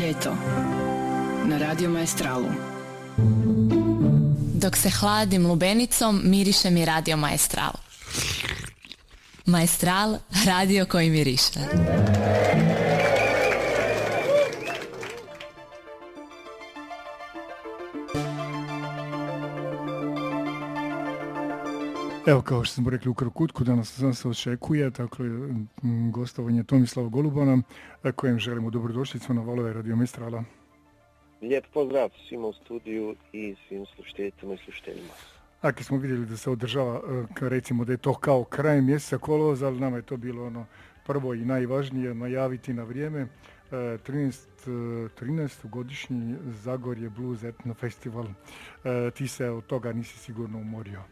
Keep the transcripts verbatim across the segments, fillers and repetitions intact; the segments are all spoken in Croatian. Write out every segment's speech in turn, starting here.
Ljeto na Radio Maestralu. Dok se hladim lubenicom, miriše mi Radio Maestral. Maestral, radio koji miriše. Evo, kao što smo rekli u Krokutku, danas nam se očekuje dakle, gostovanje Tomislava Golubana, kojem želimo dobrodošlicu na valove Radio Maestrala. Lijep pozdrav svima u studiju i svim slušateljicama i slušateljima. Ako smo vidjeli da se održava, recimo da je to kao kraj mjeseca kolovoza, ali nama je to bilo ono prvo i najvažnije najaviti na vrijeme. trinaesti godišnji Zagorje Blues Etno Festival. Ti se od toga nisi sigurno umorio.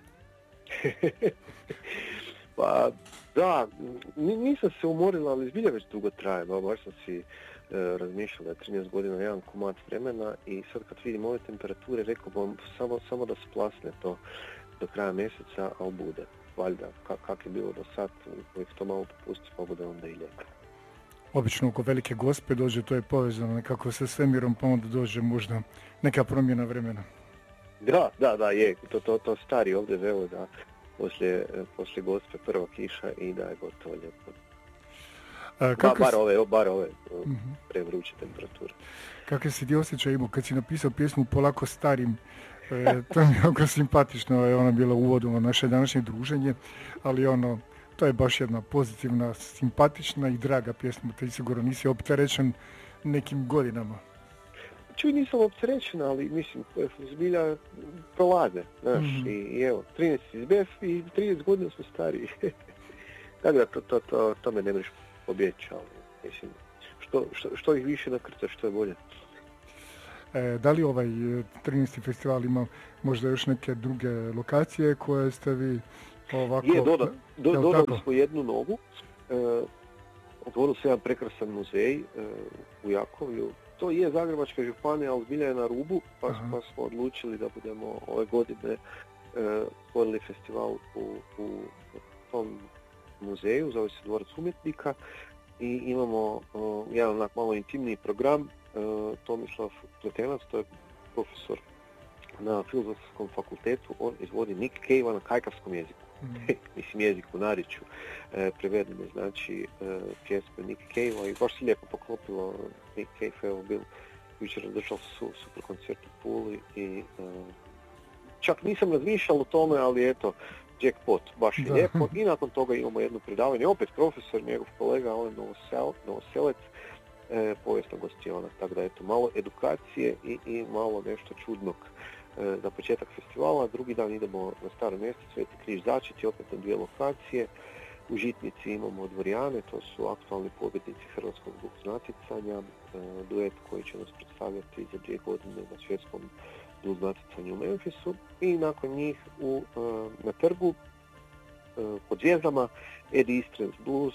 Pa da, nisam se umorila, ali zbilja već dugo traje. Baš sam si e, razmišljala da je trinaest godina jedan komad vremena i sad kad vidim ove temperature rekao bom samo, samo da splasne to do kraja mjeseca, ali bude. Valjda, kak, kak je bilo do sad, uvijek to malo popusti pa bude onda i ljeto. Obično oko Velike Gospe dođe, to je povezano nekako sa svemirom, pa onda dođe možda neka promjena vremena. Da, da, da, je. To, to, to stari ovdje veo da poslije, poslije Gospe prva kiša i da je gotovo lijepo. A, ba, bar ove, bar ove uh-huh. prevruće temperature. Kakve si ti osjećaj imao kad si napisao pjesmu Polako starim? E, to mi je oko simpatično, je ona bila uvodom u naše današnje druženje, ali ono, to je baš jedna pozitivna, simpatična i draga pjesma. Ti sigurno nisi opterećen nekim godinama. Čuj, nisam opterećena, ali mislim, zbilja prolaze, znaš, mm-hmm. i, i evo, trinaest izbef i trideset godina smo stariji. Tako da, to, to, to, to me ne možeš pobjeći, ali mislim, što, što, što ih više nakrca, što je bolje. E, da li ovaj trinaesti festival ima možda još neke druge lokacije koje ste vi ovako... Je, doda, do, dodali smo jednu novu, e, otvorili se jedan prekrasan muzej e, u Jakovlju. To je Zagrebačka županija, ali zbilja je na rubu, pa, pa smo odlučili da budemo ove godine otvorili e, festival u, u tom muzeju, zove se Dvorac umjetnika i imamo o, jedan onak malo intimniji program. E, Tomislav Pletenac, to je profesor na Filozofskom fakultetu, on izvodi Nick Cave na kajkavskom jeziku. Mm. Mislim jeziku, narječju, e, prevedeno znači e, pjesme Nick Cave-a i baš se lijepo poklopilo. Nick Cave evo bil jučer održao su super koncert u Puli i e, čak nisam razmišljal o tome, ali eto, jackpot, baš je da. Lijepo i nakon toga imamo jedno predavanje, opet profesor, njegov kolega, on je Novosel, Novoselec, e, povijesno gostiona, tako da eto, malo edukacije i, i malo nešto čudnog za početak festivala. Drugi dan idemo na Staro mjesto, Sveti križ Začeti, opet na dvije lokacije. U Žitnici imamo Dvorijane, to su aktualni pobjednici Hrvatskog blues natjecanja, duet koji će nas predstavljati za dvije godine na svjetskom blues natjecanju u Memphisu. I nakon njih u, na trgu pod zvijezdama Eddie Istren's Blues,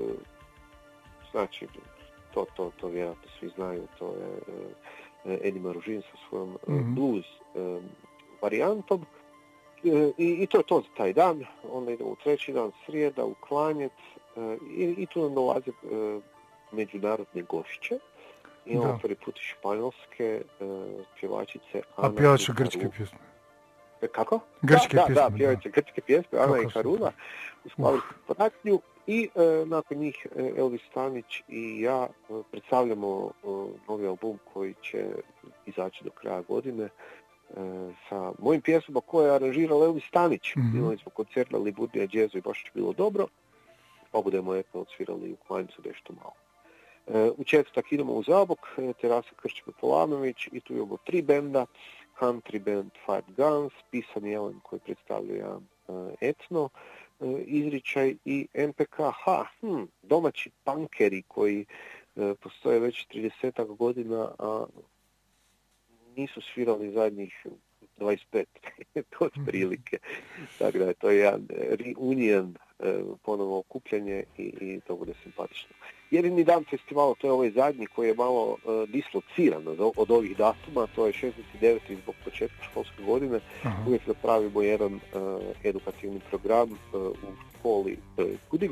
znači to, to, to vjerojatno svi znaju, to je Eddie Maružin sa svojom mm-hmm. blues um, varijantom e, i, i to je to za taj dan. Onda idemo u treći dan, srijeda, u Klanjec e, i, i tu nam dolaze e, međunarodne gošće. Imamo prvi put španjolske e, pjevačice Ana. A pjevače grčke pjesme. E, kako? Grčke da, pjesme. Da, da, pjevače grčke pjesme, Ana i Haruna u Slavijsku pratnju. I e, nakon njih Elvis Stanić i ja e, predstavljamo e, novi album koji će izaći do kraja godine e, sa mojim pjesmama koje je aranžirao Elvis Stanić. Mm-hmm. Imali smo koncert na Liburnija jazzu i baš je bilo dobro, pa budemo eto odsvirali u Klanjcu nešto malo. E, u četvrtak idemo u Zabok, terasa Krčme Polanović i tu imamo tri benda, country band Five Guns, Pisan Jelen koji predstavlja e, etno, izričaj i M P K H, hm, domaći punkeri koji e, postoje već tridesetak godina, a nisu svirali zadnjih dvadeset pet, to je prilike. Tako da je to jedan reunion, e, ponovo okupljanje i, i to bude simpatično. Jedini dan festivala, to je ovaj zadnji koji je malo e, dislociran od, od ovih datuma, to je šesnaesti deveti zbog početka školske godine. Aha. Uvijek napravimo jedan e, edukativni program e, u školi e, Kudigo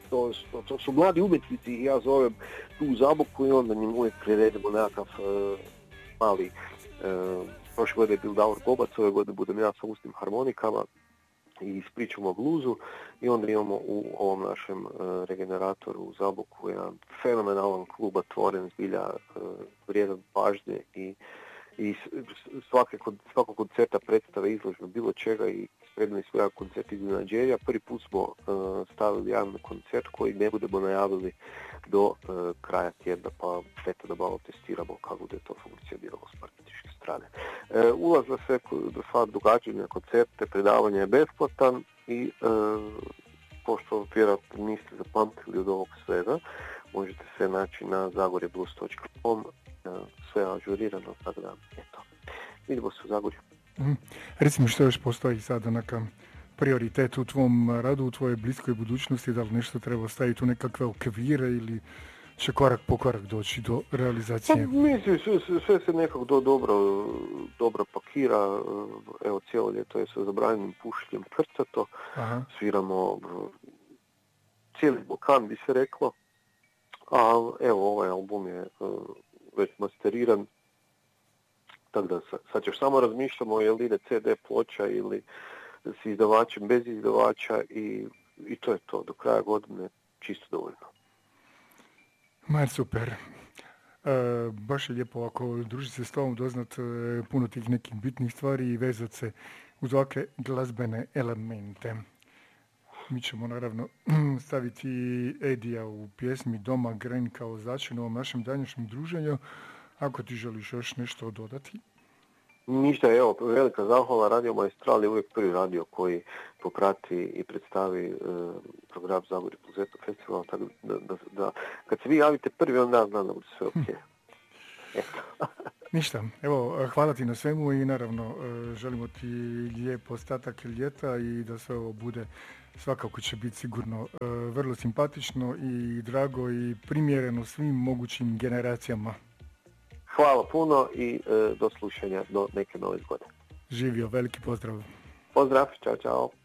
to, to, to su mladi umjetnici i ja zovem tu u Zaboku i onda njim uvijek priredimo nekakav uh, mali, uh, prošle godine je bil Davor Bobac, ove godine budem ja sa ustnim harmonikama i ispričamo bluzu i onda imamo u ovom našem uh, regeneratoru u Zaboku jedan fenomenalan klub otvoren, zbilja uh, vrijedan pažnje i i svake, svakog koncerta, predstave, izložbe, bilo čega i spremili smo jedan koncert iznenađenja. Prvi put smo uh, stavili jedan koncert koji ne budemo najavili do uh, kraja tjedna, pa eto da malo testiramo kako bude to funkcioniralo s marketinške strane. Uh, ulaz za sve do sad događanja, koncerte, predavanja je besplatan i uh, pošto vjerojatno niste zapamtili od ovog svega, možete se naći na zagorje blues točka com, sve ažurirano, tako da, eto, vidimo se u Zagorju. Mm. Recimo što još postoji sada neka prioritet u tvom radu, u tvojoj bliskoj budućnosti, da li nešto treba staviti u nekakve okvire ili će korak po korak doći do realizacije? Pa, mislim, sve, sve se nekako do, dobro, dobro pakira, evo cijelo ljeto je sa zabranjenim pušljem krcato, Aha. sviramo cijeli Balkan bi se reklo, a evo ovaj album je već masteriran, tako da sad još samo razmišljamo je li ide ce de ploča ili s izdavačem bez izdavača i, i to je to, do kraja godine čisto dovoljno. Ma super. E, baš je lijepo ako družiti se s tobom, doznat e, puno tih nekih bitnih stvari i vezat se uz ovakve glazbene elemente. Mi ćemo naravno staviti Edija u pjesmi Doma Gren kao začin u ovom našem današnjem druženju. Ako ti želiš još nešto dodati? Ništa, evo, velika zahvala. Radio Maestral je uvijek prvi radio koji poprati i predstavi uh, program Zagorje Pluzeto festivala, tako da, da, da kad se vi javite prvi, onda znam da bude sve ok. Eto. Ništa, evo, hvala ti na svemu i naravno želimo ti lijep ostatak ljeta i da sve ovo bude, svakako će biti sigurno vrlo simpatično i drago i primjereno svim mogućim generacijama. Hvala puno i do slušanja do neke nove godine. Živio, veliki pozdrav. Pozdrav, čao, čao.